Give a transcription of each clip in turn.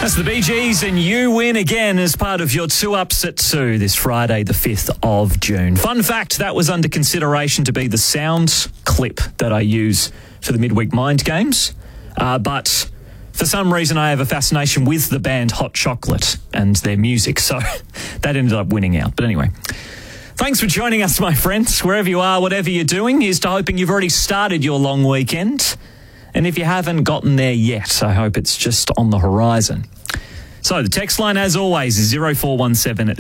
That's the Bee Gees, and you win again as part of your 2 Ups at 2 this Friday, the 5th of June. Fun fact, that was under consideration to be the sound clip that I use for the Midweek Mind Games. But for some reason, I have a fascination with the band Hot Chocolate and their music, so that ended up winning out. But anyway, thanks for joining us, my friends. Wherever you are, whatever you're doing, here's to hoping you've already started your long weekend. And if you haven't gotten there yet, I hope it's just on the horizon. So the text line, as always, is 0417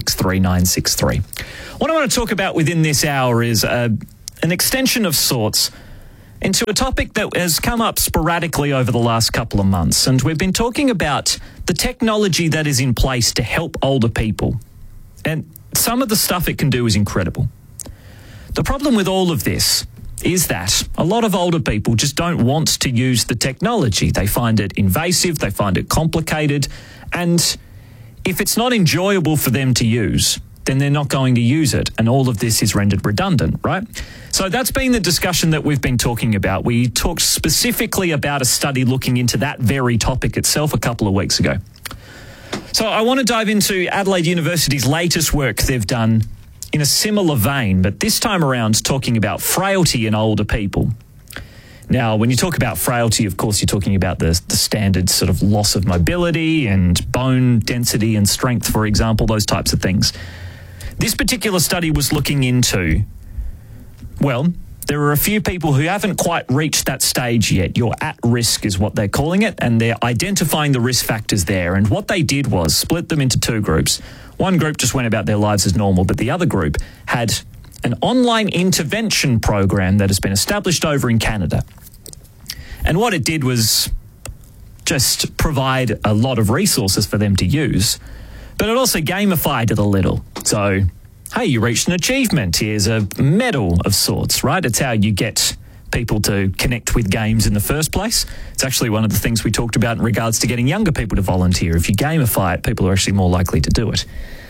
063963. What I want to talk about within this hour is an extension of sorts into a topic that has come up sporadically over the last couple of months. And we've been talking about the technology that is in place to help older people. And some of the stuff it can do is incredible. The problem with all of this is that a lot of older people just don't want to use the technology. They find it invasive, they find it complicated, and if it's not enjoyable for them to use, then they're not going to use it, and all of this is rendered redundant, right? So that's been the discussion that we've been talking about. We talked specifically about a study looking into that very topic itself a couple of weeks ago. So I want to dive into Adelaide University's latest work they've done in a similar vein, but this time around talking about frailty in older people. Now, when you talk about frailty, of course, you're talking about the standard sort of loss of mobility and bone density and strength, for example, those types of things. This particular study was looking into, well, there are a few people who haven't quite reached that stage yet. You're at risk is what they're calling it, and they're identifying the risk factors there. And what they did was split them into 2 groups. One group just went about their lives as normal, but the other group had an online intervention program that has been established over in Canada. And what it did was just provide a lot of resources for them to use, but it also gamified it a little. So, hey, you reached an achievement. Here's a medal of sorts, right? It's how you get people to connect with games in the first place. It's actually one of the things we talked about in regards to getting younger people to volunteer. If you gamify it, people are actually more likely to do it.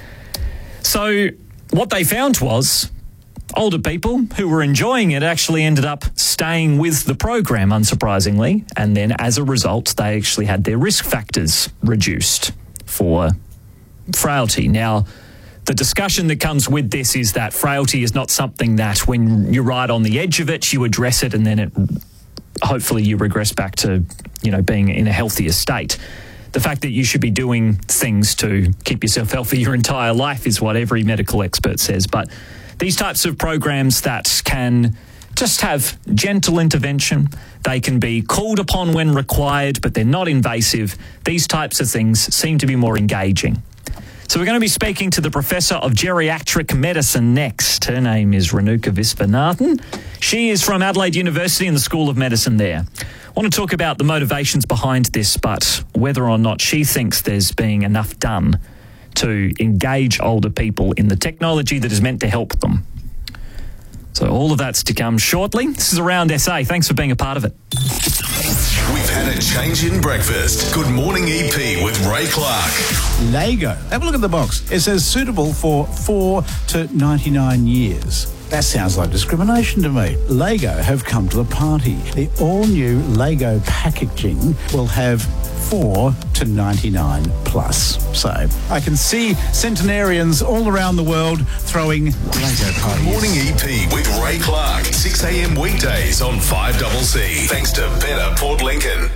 So what they found was older people who were enjoying it actually ended up staying with the program, unsurprisingly, and then as a result, they actually had their risk factors reduced for frailty. Now, the discussion that comes with this is that frailty is not something that when you're right on the edge of it, you address it and then hopefully you regress back to, being in a healthier state. The fact that you should be doing things to keep yourself healthy your entire life is what every medical expert says. But these types of programs that can just have gentle intervention, they can be called upon when required, but they're not invasive. These types of things seem to be more engaging. So we're going to be speaking to the Professor of Geriatric Medicine next. Her name is Renuka Visvanathan. She is from Adelaide University in the School of Medicine there. I want to talk about the motivations behind this, but whether or not she thinks there's being enough done to engage older people in the technology that is meant to help them. So all of that's to come shortly. This is Around SA. Thanks for being a part of it. We've had a change in breakfast. Good morning, EP with Ray Clark. Lego. Have a look at the box. It says suitable for 4 to 99 years. That sounds like discrimination to me. Lego have come to the party. The all-new Lego packaging will have 4 to 99 plus. So I can see centenarians all around the world throwing Lego parties. Morning EP with Ray Clark. 6 a.m. weekdays on 5CC. Thanks to Better Port Lincoln.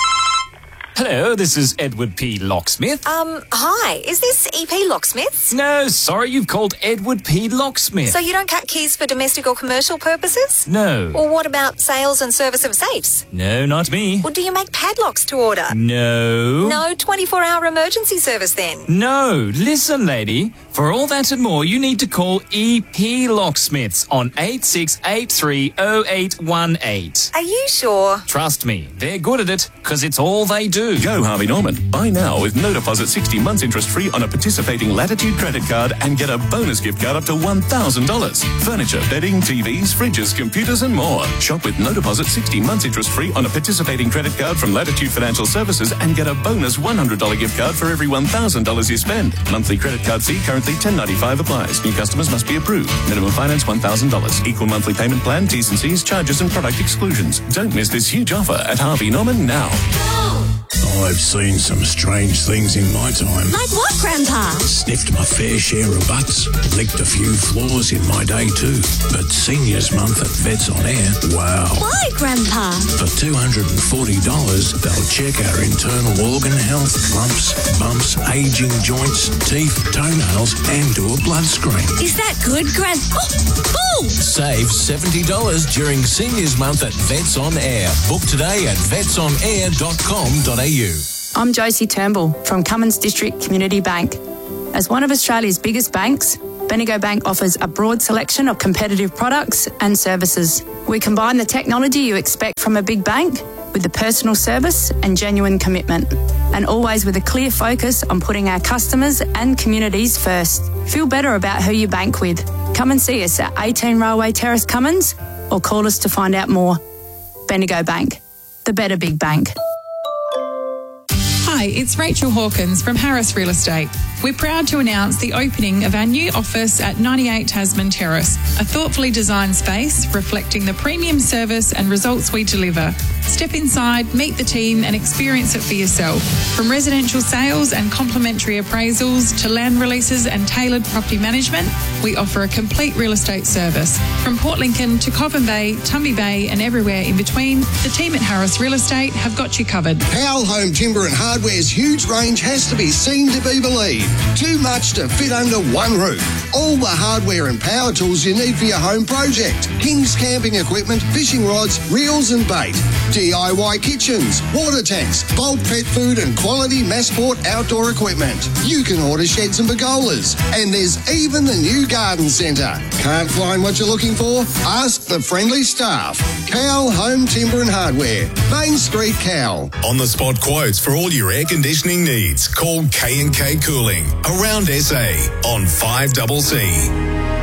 Hello, this is Edward P. Locksmith. Hi. Is this EP Locksmiths? No, sorry, you've called Edward P. Locksmith. So you don't cut keys for domestic or commercial purposes? No. Or what about sales and service of safes? No, not me. Or do you make padlocks to order? No. No 24-hour emergency service then? No. Listen, lady, for all that and more, you need to call EP Locksmiths on 86830818. Are you sure? Trust me, they're good at it, because it's all they do. Go Harvey Norman. Buy now with no deposit 60 months interest free on a participating Latitude credit card and get a bonus gift card up to $1,000. Furniture, bedding, TVs, fridges, computers and more. Shop with no deposit 60 months interest free on a participating credit card from Latitude Financial Services and get a bonus $100 gift card for every $1,000 you spend. Monthly credit card fee currently $10.95 applies. New customers must be approved. Minimum finance $1,000. Equal monthly payment plan, T's and C's, charges and product exclusions. Don't miss this huge offer at Harvey Norman now. Oh, I've seen some strange things in my time. Like what, Grandpa? Sniffed my fair share of butts, licked a few floors in my day too. But Seniors Month at Vets on Air, wow. Why, Grandpa? For $240, they'll check our internal organ health, lumps, bumps, aging joints, teeth, toenails, and do a blood screen. Is that good, Grand? Oh! Save $70 during Seniors Month at Vets on Air. Book today at vetsonair.com.au. I'm Josie Turnbull from Cummins District Community Bank. As one of Australia's biggest banks, Bendigo Bank offers a broad selection of competitive products and services. We combine the technology you expect from a big bank with the personal service and genuine commitment, and always with a clear focus on putting our customers and communities first. Feel better about who you bank with. Come and see us at 18 Railway Terrace, Cummins, or call us to find out more. Bendigo Bank, the better big bank. Hi, it's Rachel Hawkins from Harris Real Estate. We're proud to announce the opening of our new office at 98 Tasman Terrace, a thoughtfully designed space reflecting the premium service and results we deliver. Step inside, meet the team and experience it for yourself. From residential sales and complimentary appraisals to land releases and tailored property management, we offer a complete real estate service. From Port Lincoln to Coffin Bay, Tumby Bay and everywhere in between, the team at Harris Real Estate have got you covered. Powell Home Timber and Hardware's huge range has to be seen to be believed. Too much to fit under one roof. All the hardware and power tools you need for your home project. King's camping equipment, fishing rods, reels and bait. DIY kitchens, water tanks, bulk pet food and quality Massport outdoor equipment. You can order sheds and pergolas. And there's even the new garden centre. Can't find what you're looking for? Ask the friendly staff. Cowell Home Timber and Hardware, Main Street, Cowell. On the spot quotes for all your air conditioning needs. Call K&K Cooling around SA on 5CC.